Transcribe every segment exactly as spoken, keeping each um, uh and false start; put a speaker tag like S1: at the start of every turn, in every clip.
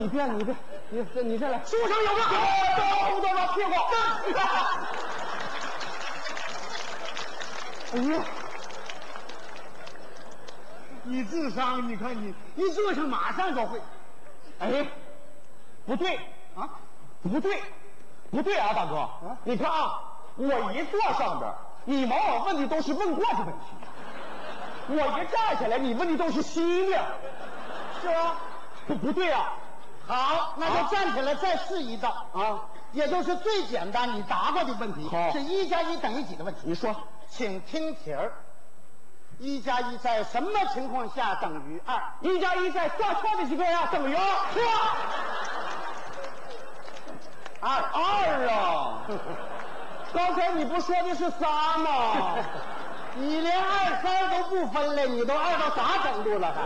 S1: 你别，你别，你这你这来，
S2: 树上有个狗，
S1: 都都我屁股。哎呀，
S2: 你智商，你看你，你坐上马上就会。
S1: 哎，不对
S2: 啊，
S1: 不对，不对啊，大哥，
S2: 啊，
S1: 你看啊，我一坐上边，你往往问的都是问过的问题；我一站起来，你问的都是新的，
S2: 是吧？
S1: 不不对啊。
S2: 好，那就站起来再试一道啊，也就是最简单你答过的问题，
S1: 好，
S2: 是一加一等于几的问题。
S1: 你说，
S2: 请听题儿：一加一在什么情况下等于二？
S1: 一加一在算错的情况下等于二。错。
S2: 二
S1: 二啊！刚才你不说的是仨吗？
S2: 你连二三都不分了，你都二到啥程度了？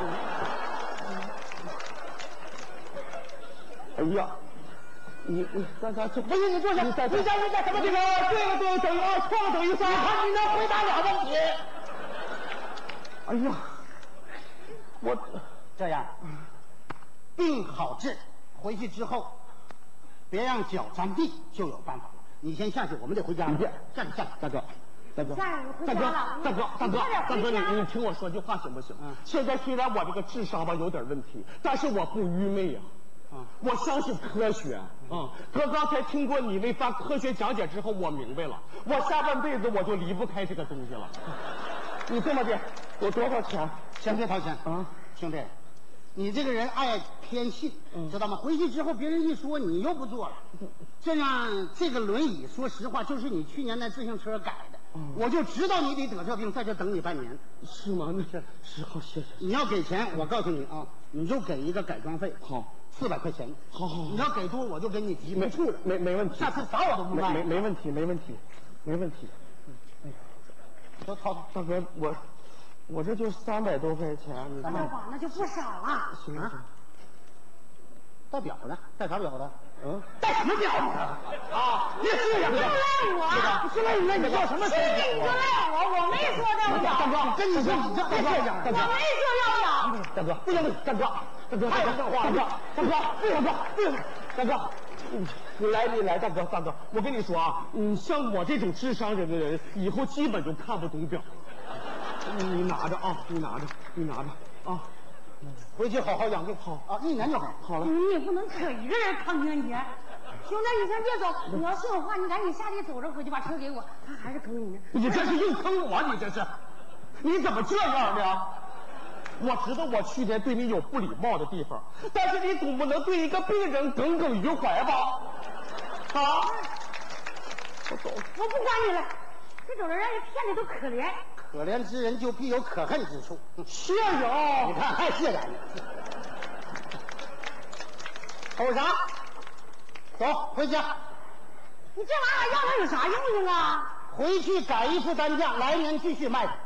S1: 哎呀，你你咱咱这
S2: 不是你坐下，
S1: 你再
S2: 一加一在什么地方？
S1: 对了对了，等于二，错了等于三。
S2: 你看你能回答俩问题？
S1: 哎呀，我
S2: 这样，病好治，回去之后别让脚沾地，就有办法了。你先下去，我们得回家了。
S1: 你别
S2: 下去下去，
S1: 大哥。大哥，
S3: 下午回
S1: 大哥，
S3: 家了
S1: 大哥，大哥，大哥，你
S3: 你
S1: 你听我说句话行不行？
S2: 嗯
S1: 现在虽然我这个智商吧有点问题，但是我不愚昧呀、
S2: 嗯
S1: 我相信科学。嗯，哥刚才听过你那番科学讲解之后，我明白了，我下半辈子我就离不开这个东西了。你这么的，我多少钱？
S2: 先别掏钱
S1: 啊，
S2: 兄弟，你这个人爱偏信，
S1: 嗯
S2: 知道吗？回去之后别人一说，你又不做了。这样，这个轮椅，说实话，就是你去年那自行车改的。
S1: 嗯
S2: 我就知道你得得这病，在这等你半年。
S1: 是吗？那是是好，谢谢。
S2: 你要给钱，我告诉你啊，你就给一个改装费，
S1: 好，
S2: 四百块钱。
S1: 好好好
S2: 你要给多，我就给你提
S1: 没
S2: 不处了。
S1: 没没问题。
S2: 下次啥我都不卖。
S1: 没没没问题，没问题，没问题。哎呀，
S2: 都掏掏。
S1: 大哥，我我这就三百多块钱，你看
S3: 那吧，那就不少了。
S1: 行
S2: 啊戴表的，戴啥表的？
S1: 嗯，
S2: 戴什么表啊？啊，别这样
S3: 就赖我，
S2: 是赖你，那你叫什么
S3: 是你就赖我，我没说这表。
S2: 大哥，跟你说，你这别这样，
S3: 我没说要表。
S1: 大哥，不行，大哥，大哥，大哥，大哥，大哥，大哥，大哥，大哥，你来，你来，大哥，大哥，我跟你说啊，嗯，像我这种智商人的人，以后基本就看不懂表。你拿着啊，你拿着，你拿着啊。
S2: 回去好好养病，好啊，一年就好。
S1: 好了，
S3: 你也不能可一个人扛全节。兄弟，你先别走，你要信我话，你赶紧下地走着回去，把车给我。他还是坑你呢。
S1: 你这是硬坑我，你这是，你怎么这样呢？我知道我去年对你有不礼貌的地方，但是你总不能对一个病人耿耿于怀吧？啊！我走，
S3: 我不管你了，这种人让人骗的都可怜。
S2: 可怜之人就必有可恨之处。
S1: 谢谢啊！
S2: 你看还谢然呢。瞅啥？走，回家。
S3: 你这玩意儿要它有啥用用啊？
S2: 回去改一副担架，来年继续卖它。